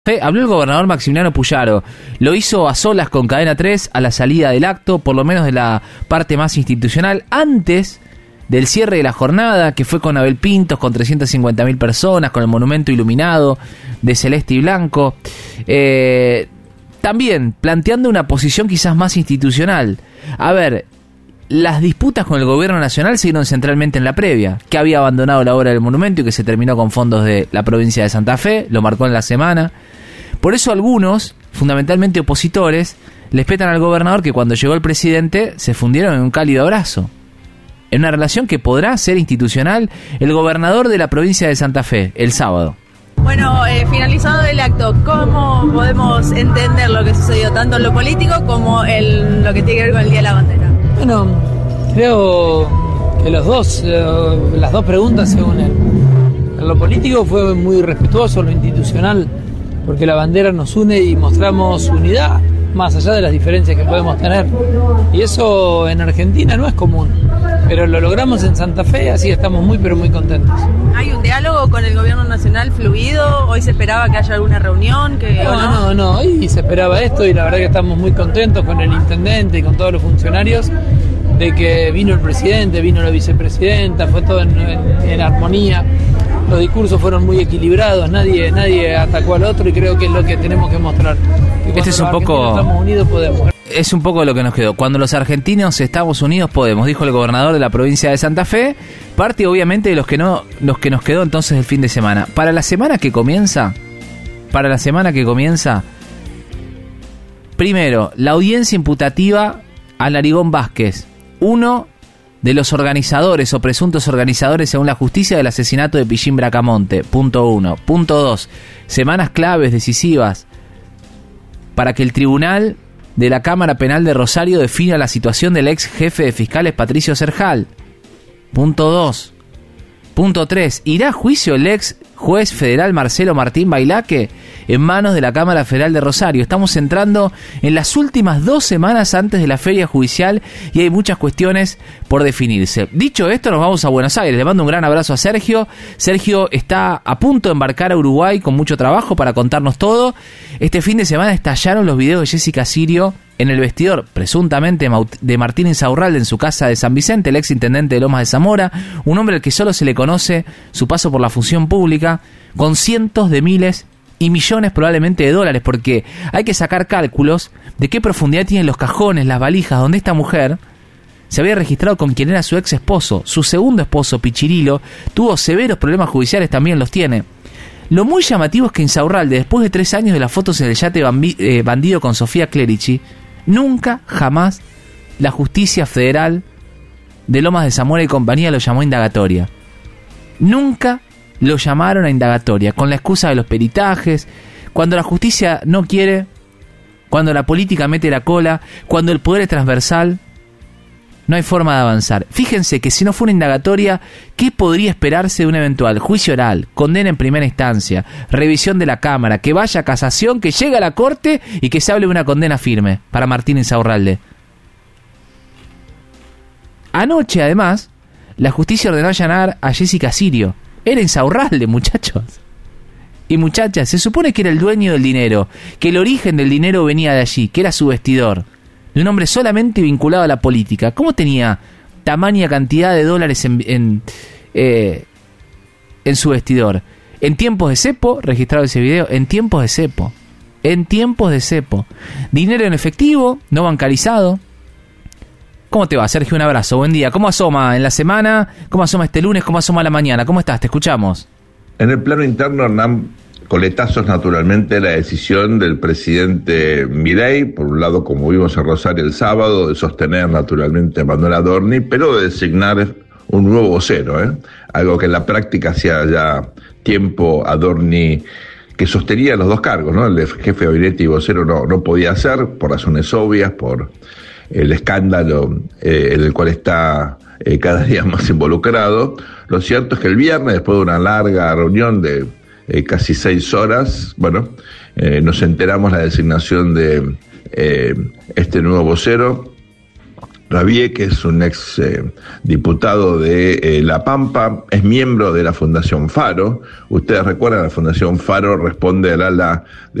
Habló el gobernador Maximiliano Puyaro, lo hizo a solas con Cadena 3 a la salida del acto, por lo menos de la parte más institucional, antes del cierre de la jornada, que fue con Abel Pintos, con 350.000 personas, con el monumento iluminado de celeste y blanco, también planteando una posición quizás más institucional. A ver, las disputas con el gobierno nacional se dieron centralmente en la previa, que había abandonado la obra del monumento y que se terminó con fondos de la provincia de Santa Fe, lo marcó en la semana. Por eso algunos, fundamentalmente opositores, le espetan al gobernador que cuando llegó el presidente se fundieron en un cálido abrazo, en una relación que podrá ser institucional. El gobernador de la provincia de Santa Fe, el sábado. Bueno, finalizado el acto, ¿cómo podemos entender lo que sucedió, tanto en lo político como en lo que tiene que ver con el Día de la Bandera? Bueno, creo que las dos preguntas se unen. En lo político fue muy respetuoso, lo institucional, porque la bandera nos une y mostramos unidad, más allá de las diferencias que podemos tener. Y eso en Argentina no es común, pero lo logramos en Santa Fe, así estamos muy pero muy contentos. ¿Hay un diálogo con el gobierno nacional fluido? ¿Hoy se esperaba que haya alguna reunión? No, hoy se esperaba esto y la verdad que estamos muy contentos con el intendente y con todos los funcionarios de que vino el presidente, vino la vicepresidenta, fue todo en armonía. Los discursos fueron muy equilibrados, nadie atacó al otro y creo que es lo que tenemos que mostrar. Que este es un poco, estamos unidos podemos. Es un poco lo que nos quedó. Cuando los argentinos estamos unidos podemos, dijo el gobernador de la provincia de Santa Fe, parte obviamente de los que nos quedó entonces el fin de semana. Para la semana que comienza, primero, la audiencia imputativa a Narigón Vázquez, uno de los organizadores o presuntos organizadores según la justicia del asesinato de Pillín Bracamonte, punto 1. Punto 2, semanas claves, decisivas, para que el tribunal de la Cámara Penal de Rosario defina la situación del ex jefe de fiscales Patricio Serjal. Punto 2. Punto 3, ¿irá a juicio el ex juez federal Marcelo Martín Bailaque en manos de la Cámara Federal de Rosario? Estamos entrando en las últimas 2 semanas antes de la feria judicial y hay muchas cuestiones por definirse. Dicho esto, nos vamos a Buenos Aires. Le mando un gran abrazo a Sergio. Sergio está a punto de embarcar a Uruguay con mucho trabajo para contarnos todo. Este fin de semana estallaron los videos de Jessica Sirio en el vestidor, presuntamente, de Martín Insaurralde en su casa de San Vicente, el ex intendente de Lomas de Zamora, un hombre al que solo se le conoce su paso por la función pública, con cientos de miles y millones probablemente de dólares, porque hay que sacar cálculos de qué profundidad tienen los cajones, las valijas, donde esta mujer se había registrado con quien era su ex esposo. Su segundo esposo, Pichirilo, tuvo severos problemas judiciales, también los tiene. Lo muy llamativo es que Insaurralde, después de 3 años de las fotos en el yate bandido con Sofía Clerici, nunca, jamás, la justicia federal de Lomas de Zamora y compañía lo llamó a indagatoria. Nunca lo llamaron a indagatoria, con la excusa de los peritajes. Cuando la justicia no quiere, cuando la política mete la cola, cuando el poder es transversal, no hay forma de avanzar. Fíjense que si no fue una indagatoria, ¿qué podría esperarse de un eventual juicio oral, condena en primera instancia, revisión de la Cámara, que vaya a casación, que llegue a la Corte y que se hable de una condena firme para Martín Insaurralde? Anoche, además, la justicia ordenó allanar a Jessica Sirio. Era Insaurralde, muchachos y muchachas. Se supone que era el dueño del dinero, que el origen del dinero venía de allí, que era su vestidor, de un hombre solamente vinculado a la política. ¿Cómo tenía tamaña cantidad de dólares en su vestidor? En tiempos de cepo, registrado ese video, en tiempos de cepo. Dinero en efectivo, no bancarizado. ¿Cómo te va, Sergio? Un abrazo, buen día. ¿Cómo asoma en la semana? ¿Cómo asoma este lunes? ¿Cómo asoma la mañana? ¿Cómo estás? Te escuchamos. En el plano interno, Hernán, coletazos naturalmente la decisión del presidente Milei, por un lado, como vimos en Rosario el sábado, de sostener naturalmente a Manuel Adorni, pero de designar un nuevo vocero, algo que en la práctica hacía ya tiempo Adorni, que sostenía los 2 cargos, ¿no? El de jefe de gabinete y vocero no podía hacer, por razones obvias, por el escándalo en el cual está cada día más involucrado. Lo cierto es que el viernes, después de una larga reunión de casi 6 horas, nos enteramos la designación de este nuevo vocero, Rabié, que es un ex diputado de La Pampa, es miembro de la Fundación Faro. Ustedes recuerdan, la Fundación Faro responde al ala